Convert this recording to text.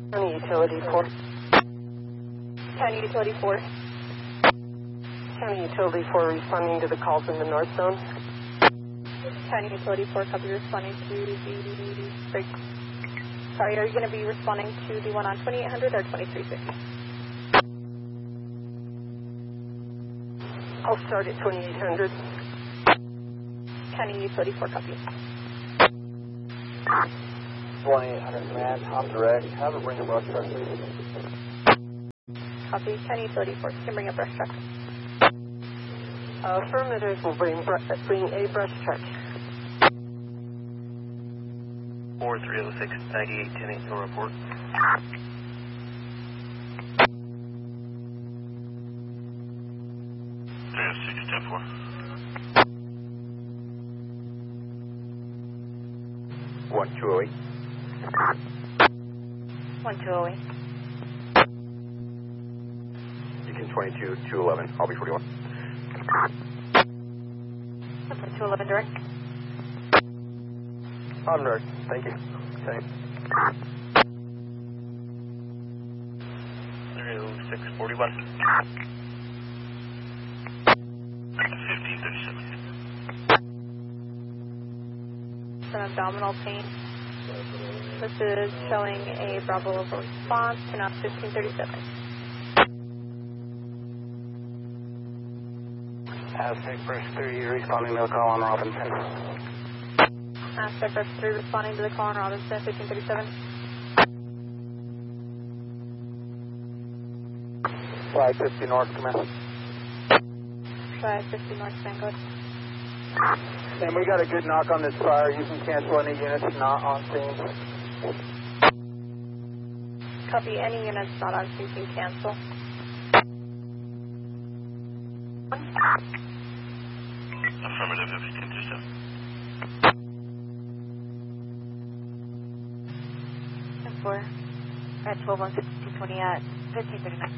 County Utility 4. County Utility 4. County Utility 4 responding to the calls in the North Zone. County Utility 4, copy, responding to the break. Sorry, are you going to be responding to the one on 2800 or 2350? I'll start at 2800. County Utility 4, copy. 2800 command, I'm direct. Have it bring a brush truck, please. Copy. County Utility 4, can bring a brush truck. Affirmative will bring a brush truck. 4306 9810 no report. Yeah, 610-4. 1208. 1208. Beacon 22 211. I'll be 41. 211 direct. I'm direct. Thank you. Same. 30641. 1537. Some abdominal pain. This is showing a Bravo response to now 1537. Aztec Brush 3 responding to the call on Robinson. Aztec Brush 3 responding to the call on Robinson, 1537. Flight 50 North, command. Try 50 North, stand good. And we got a good knock on this fire. You can cancel any units not on scene. Copy, any units not on scene can cancel. Affirmative 1527. 4 at 12 on 5220 at 1539.